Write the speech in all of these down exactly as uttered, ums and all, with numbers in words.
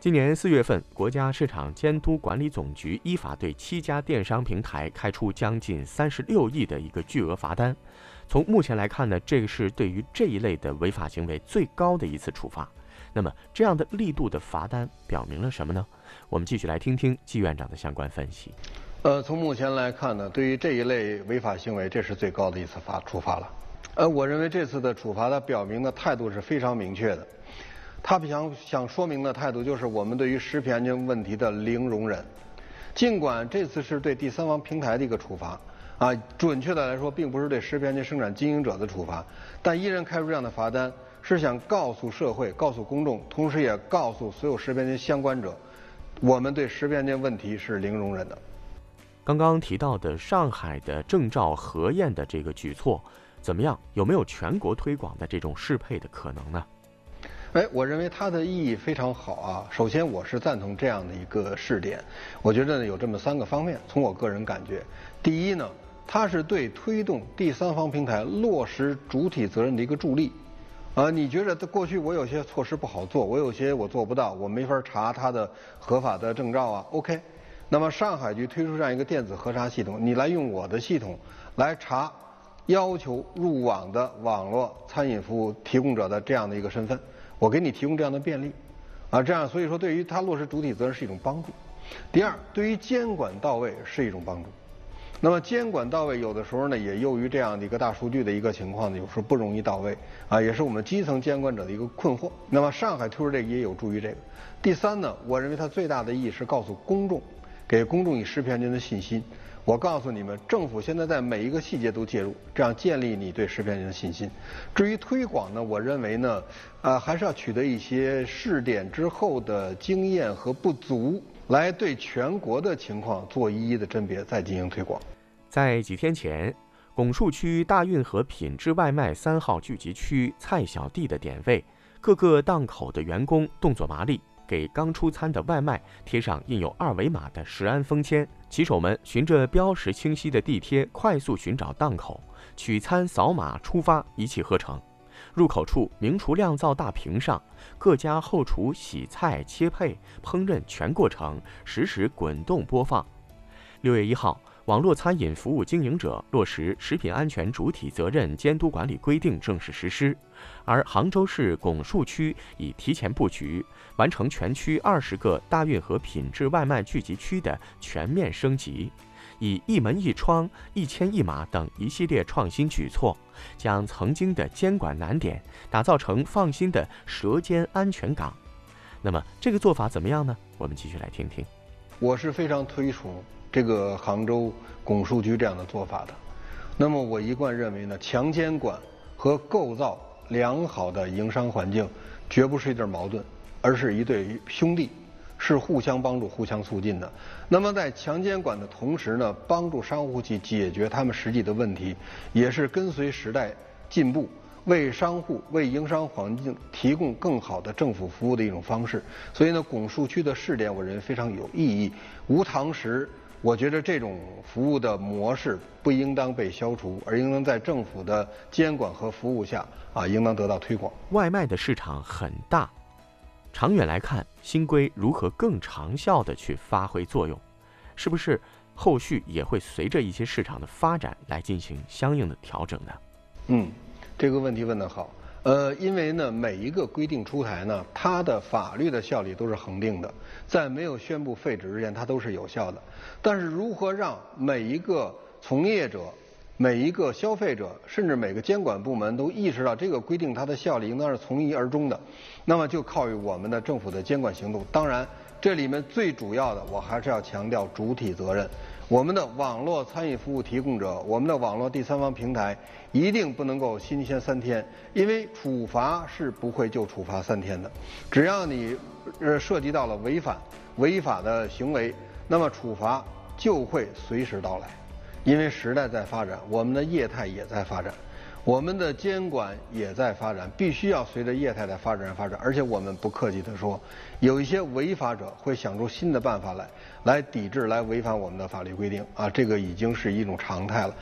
今年四月份，国家市场监督管理总局依法对七家电商平台开出将近三十六亿的一个巨额罚单。从目前来看呢，这个是对于这一类的违法行为最高的一次处罚。那么，这样的力度的罚单表明了什么呢？我们继续来听听季院长的相关分析。 呃，从目前来看呢，对于这一类违法行为，这是最高的一次罚处罚了。呃，我认为这次的处罚，它表明的态度是非常明确的。他想想说明的态度就是我们对于食品安全问题的零容忍。尽管这次是对第三方平台的一个处罚，啊，准确的来说，并不是对食品安全生产经营者的处罚，但依然开出这样的罚单，是想告诉社会、告诉公众，同时也告诉所有食品安全相关者，我们对食品安全问题是零容忍的。 刚刚提到的上海的证照核验的这个举措，怎么样？有没有全国推广的这种适配的可能呢？ 哎，我认为它的意义非常好啊。首先，我是赞同这样的一个试点。我觉得呢有这么三个方面。从我个人感觉，第一呢，它是对推动第三方平台落实主体责任的一个助力。啊，你觉得过去我有些措施不好做，我有些我做不到，我没法查它的合法的证照啊。OK， 那么上海局推出这样一个电子核查系统，你来用我的系统来查要求入网的网络餐饮服务提供者的这样的一个身份。我给你提供这样的便利，啊，这样所以说对于他落实主体责任是一种帮助。第二，对于监管到位是一种帮助。那么监管到位，有的时候呢也由于这样的一个大数据的一个情况呢，有时候不容易到位，啊，也是我们基层监管者的一个困惑。那么上海推出这个也有助于这个。第三呢，我认为它最大的意义是告诉公众，给公众以食品安全的信心。我告诉你们，政府现在在每一个细节都介入，这样建立你对食品安全的信心。至于推广呢，我认为呢，呃，还是要取得一些试点之后的经验和不足，来对全国的情况做一一的甄别，再进行推广。 在几天前，拱墅区大运河品质外卖三号聚集区菜小弟的点位，各个档口的员工动作麻利，给刚出餐的外卖贴上印有二维码的食安封签，骑手们循着标识清晰的地贴快速寻找档口，取餐扫码出发，一气呵成。入口处明厨亮灶大屏上，各家后厨洗菜切配烹饪全过程实时滚动播放。六月一号，网络餐饮服务经营者落实食品安全主体责任监督管理规定正式实施，而杭州市拱墅区已提前布局，完成全区二十个大运河品质外卖聚集区的全面升级，以一门一窗、一签一码等一系列创新举措，将曾经的监管难点打造成放心的舌尖安全港。那么这个做法怎么样呢？我们继续来听听。 我是非常推崇这个杭州拱墅区这样的做法的。那么我一贯认为呢，强监管和构造良好的营商环境绝不是一对矛盾，而是一对兄弟，是互相帮助、互相促进的。那么在强监管的同时呢，帮助商户去解决他们实际的问题，也是跟随时代进步，为商户、为营商环境提供更好的政府服务的一种方式。所以呢，拱墅区的试点，我认为非常有意义。无堂食，我觉得这种服务的模式不应当被消除，而应当在政府的监管和服务下啊，应当得到推广。 外卖的市场很大，长远来看，新规如何更长效地去发挥作用？是不是后续也会随着一些市场的发展来进行相应的调整呢？ 嗯，这个问题问得好。呃，因为呢，每一个规定出台呢，它的法律的效力都是恒定的，在没有宣布废止之前，它都是有效的。但是，如何让每一个从业者、每一个消费者，甚至每个监管部门都意识到这个规定它的效力应当是从一而终的，那么就靠于我们的政府的监管行动。当然，这里面最主要的，我还是要强调主体责任。我们的网络餐饮服务提供者，我们的网络第三方平台，一定不能够新签三天，因为处罚是不会就处罚三天的。只要你呃涉及到了违反违法的行为，那么处罚就会随时到来。因为时代在发展，我们的业态也在发展，我们的监管也在发展，必须要随着业态的发展而发展。而且我们不客气地说，有一些违法者会想出新的办法来，来抵制、来违反我们的法律规定啊，这个已经是一种常态了。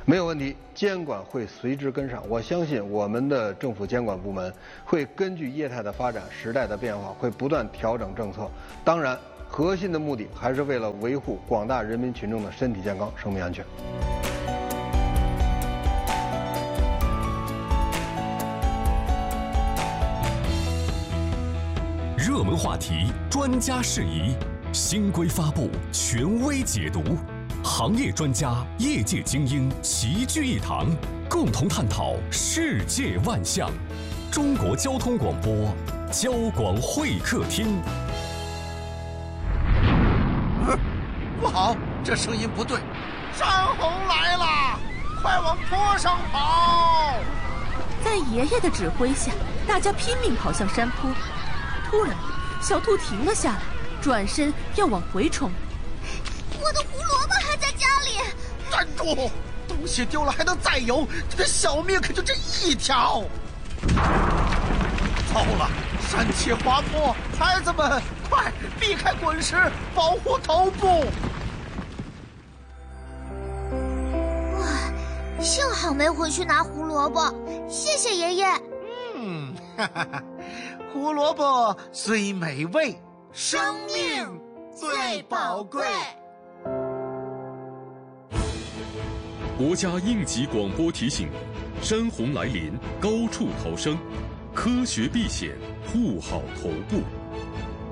没有问题，监管会随之跟上。我相信我们的政府监管部门会根据业态的发展、时代的变化，会不断调整政策。当然，核心的目的还是为了维护广大人民群众的身体健康、生命安全。 热门话题，专家释疑，新规发布，权威解读，行业专家、业界精英齐聚一堂，共同探讨世界万象。中国交通广播，交广会客厅。 不好，这声音不对，山洪来了，快往坡上跑！ 在爷爷的指挥下，大家拼命跑向山坡。突然，小兔停了下来，转身要往回冲。 我的胡萝卜还在家里！ 站住！东西丢了还能再有，这小命可就这一条！糟了，山切滑坡，孩子们快避开滚石，保护头部！ 哇，幸好没回去拿胡萝卜，谢谢爷爷。 嗯，哈哈哈，胡萝卜虽美味，生命最宝贵。 国家应急广播提醒你：山洪来临，高处逃生，科学避险，护好头部。